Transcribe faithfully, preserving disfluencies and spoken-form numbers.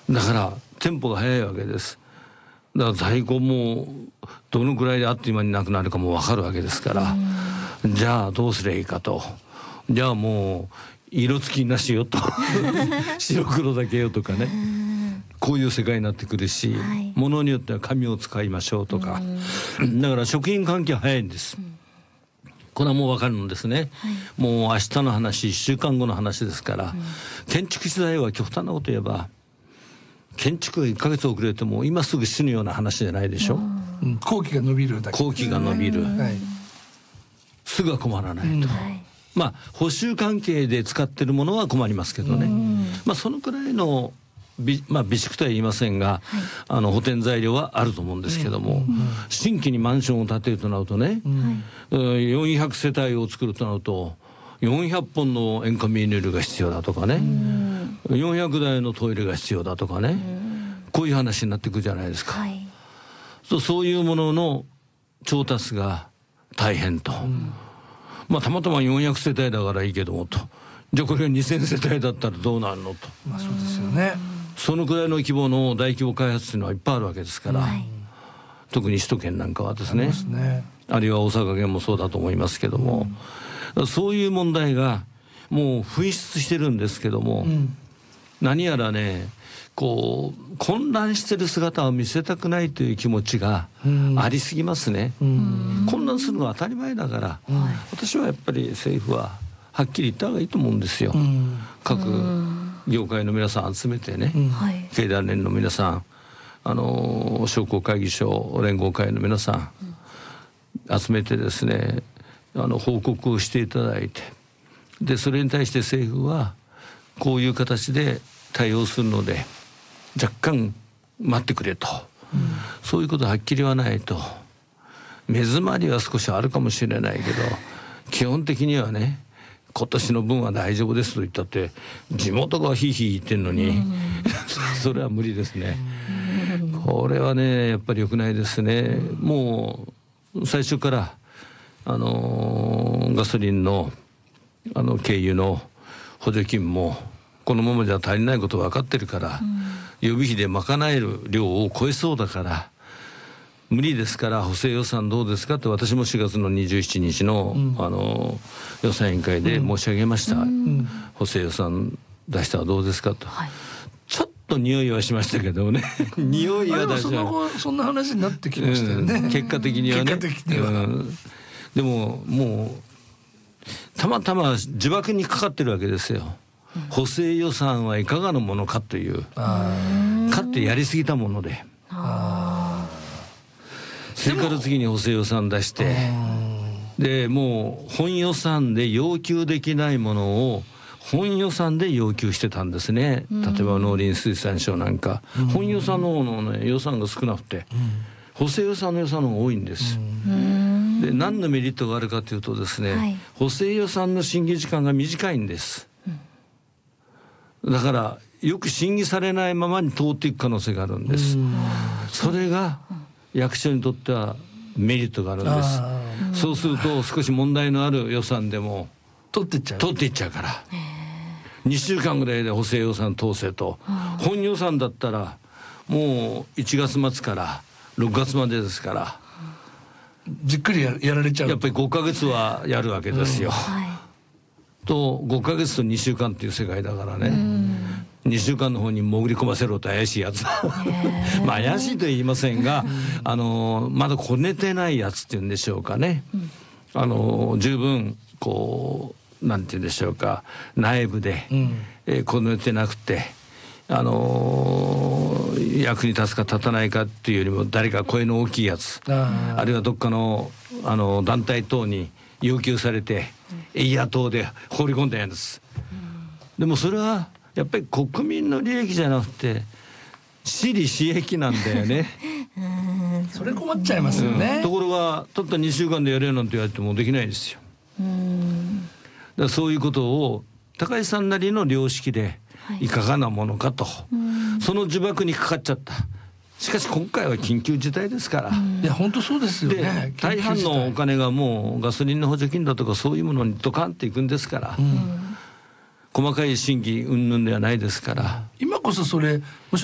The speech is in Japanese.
だからテンポが速いわけです。だから在庫もどのくらいであっという間になくなるかも分かるわけですから、じゃあどうすればいいかと、じゃあもう色付きなしよと白黒だけよとかね、こういう世界になってくるし、はい、ものによっては紙を使いましょうとか、だから食品関係は早いんです、うん、これはもう分かるんですね、はい、もう明日の話いっしゅうかんごの話ですから、うん、建築資材は極端なこと言えば建築がいっかげつ遅れても今すぐ死ぬような話じゃないでしょ、 うん、工期が伸びるだけ、 工期が伸びる、はい、すぐは困らないと、うん、まあ補修関係で使ってるものは困りますけどね、まあそのくらいのびまあ、備蓄とは言いませんが、はい、あの補填材料はあると思うんですけども、うん、新規にマンションを建てるとなるとね、うん、よんひゃくせたいを作るとなるとよんひゃっぽんの塩化ビニールが必要だとかね、うん、よんひゃくだいのトイレが必要だとかね、うん、こういう話になってくるじゃないですか、はい、そう、そういうものの調達が大変と、うん、まあたまたまよんひゃくせたいだからいいけどもと、じゃあこれがにせんせたいだったらどうなるのと、 まあそうですよね、 そのくらいの規模の大規模開発というのはいっぱいあるわけですから、はい、特に首都圏なんかはです ね, すねあるいは大阪県もそうだと思いますけども、うん、そういう問題がもう噴出してるんですけども、うん、何やらねこう混乱してる姿を見せたくないという気持ちがありすぎますね、うん、混乱するのは当たり前だから、うん、私はやっぱり政府ははっきり言った方がいいと思うんですよ、うん、各業界の皆さん集めてね、うん、経団連の皆さん、あの商工会議所連合会の皆さん集めてですね、あの報告をしていただいて、でそれに対して政府はこういう形で対応するので若干待ってくれと、うん、そういうことははっきり言わないと、目詰まりは少しあるかもしれないけど基本的にはね、今年の分は大丈夫ですと言ったって地元がヒーヒー言ってんのに、うん、それは無理ですね、うん、これはねやっぱり良くないですね、うん、もう最初からあのガソリンのあの軽油の補助金もこのままじゃ足りないこと分かってるから、うん、予備費で賄える量を超えそうだから無理ですから補正予算どうですかって私もしがつのにじゅうしちにちの、うん、あの予算委員会で申し上げました、うん、補正予算出したらどうですかと、はい、ちょっと匂いはしましたけどね匂いは出したらそんな話になってきましたよね、 うん、結果的にはね、 結果的には、うん、 でももうたまたま呪縛にかかってるわけですよ、うん、補正予算はいかがなものかという、かってやりすぎたもので、あそれから次に補正予算出して、でもう本予算で要求できないものを本予算で要求してたんですね、例えば農林水産省なんか、うん、本予算の方の、ね、予算が少なくて、うん、補正予算の予算の方が多いんです、うん、で何のメリットがあるかというとですね、はい、補正予算の審議時間が短いんです、うん、だからよく審議されないままに通っていく可能性があるんです、うん、それが役所にとってはメリットがあるんです、うん、そうすると少し問題のある予算でも取っていっちゃう取っていっちゃうからにしゅうかんぐらいで補正予算通せと、本予算だったらもういちがつ末からろくがつまでですからじっくり や, やられちゃう、 やっぱりごかげつはやるわけですよ、うん、とごかげつとにしゅうかんっていう世界だからね、うん、にしゅうかんの方に潜り込ませろと怪しいやつまあ怪しいとは言いませんが、うん、あのまだこねてないやつっていうんでしょうかね、うん、あの十分こうなんて言うんでしょうか、内部で、うんえー、こねてなくて、あのー、役に立つか立たないかっていうよりも誰か声の大きいやつ、 あ, あるいはどっかの、あの団体等に要求されてエイヤー等で放り込んだやつ、うん、でもそれはやっぱり国民の利益じゃなくて私利私益なんだよねうんそれ困っちゃいますよね、 うん、ところがたったにしゅうかんでやれなんて言われてもできないですよ。うんだからそういうことを高橋さんなりの良識でいかがなものかと、はい、その呪縛にかかっちゃった。しかし今回は緊急事態ですから、 いや本当そうですよね。 大半のお金がもうガソリンの補助金だとかそういうものにドカンっていくんですから、うん、細かい審議云々ではないですから、 今こそそれもし